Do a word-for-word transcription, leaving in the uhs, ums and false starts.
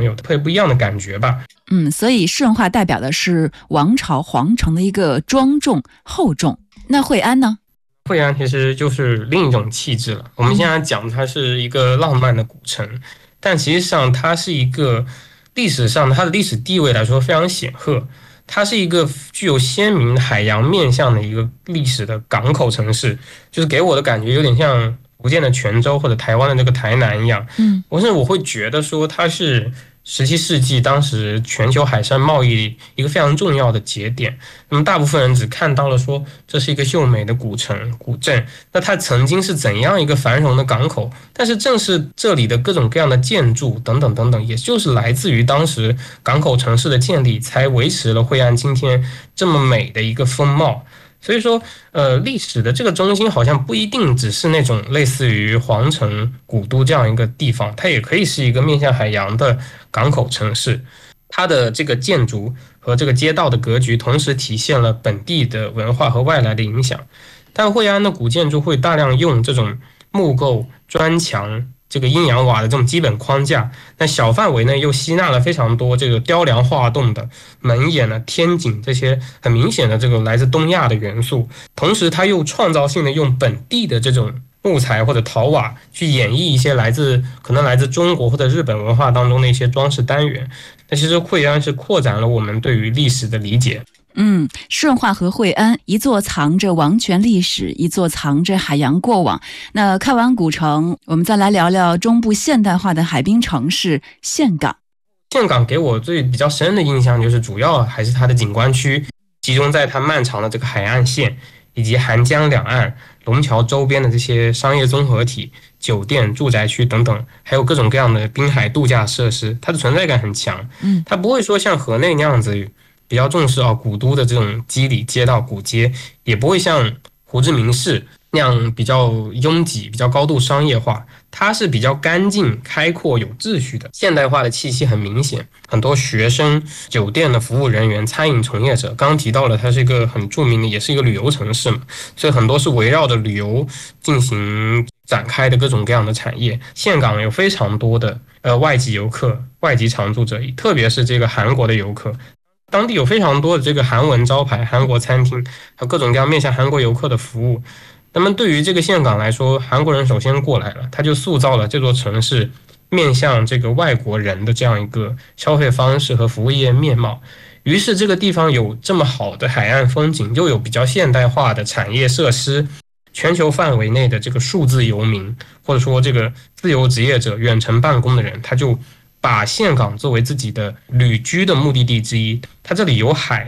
有特别不一样的感觉吧。 嗯，所以顺化代表的是王朝皇城的一个庄重厚重。那惠安呢？ 惠安其实就是另一种气质了。我们现在讲它是一个浪漫的古城，但其实上它是一个历史上它的历史地位来说非常显赫，它是一个具有鲜明海洋面向的一个历史的港口城市，就是给我的感觉有点像福建的泉州或者台湾的这个台南一样。 嗯， 我是我会觉得说它是十七世纪当时全球海上贸易一个非常重要的节点。那么大部分人只看到了说这是一个秀美的古城古镇，那它曾经是怎样一个繁荣的港口，但是正是这里的各种各样的建筑等等等等，也就是来自于当时港口城市的建立，才维持了惠安今天这么美的一个风貌。所以说，呃，历史的这个中心好像不一定只是那种类似于皇城、古都这样一个地方，它也可以是一个面向海洋的港口城市。它的这个建筑和这个街道的格局，同时体现了本地的文化和外来的影响。但惠安的古建筑会大量用这种木构、砖墙、这个阴阳瓦的这种基本框架，那小范围内又吸纳了非常多这个雕梁画栋的门檐啊、天井这些很明显的这个来自东亚的元素，同时它又创造性的用本地的这种木材或者陶瓦去演绎一些来自可能来自中国或者日本文化当中的一些装饰单元。那其实惠安是扩展了我们对于历史的理解。 嗯，顺化和惠安，一座藏着王权历史，一座藏着海洋过往。那看完古城，我们再来聊聊中部现代化的海滨城市岘港。 岘港给我最比较深的印象就是主要还是它的景观区，集中在它漫长的这个海岸线，以及韩江两岸、龙桥周边的这些商业综合体、酒店、住宅区等等，还有各种各样的滨海度假设施，它的存在感很强。 嗯， 它不会说像河内那样子比较重视啊古都的这种基里街道古街，也不会像胡志明市那样比较拥挤、比较高度商业化。它是比较干净、开阔、有秩序的，现代化的气息很明显。很多学生、酒店的服务人员、餐饮从业者，刚刚提到了，它是一个很著名的，也是一个旅游城市嘛，所以很多是围绕着旅游进行展开的各种各样的产业。岘港有非常多的呃外籍游客、外籍常住者，特别是这个韩国的游客。当地有非常多的这个韩文招牌、韩国餐厅，还有各种各样面向韩国游客的服务。那么对于这个岘港来说，韩国人首先过来了，他就塑造了这座城市面向这个外国人的这样一个消费方式和服务业面貌。于是这个地方有这么好的海岸风景，又有比较现代化的产业设施，全球范围内的这个数字游民，或者说这个自由职业者、远程办公的人，他就把岘港作为自己的旅居的目的地之一。它这里有海，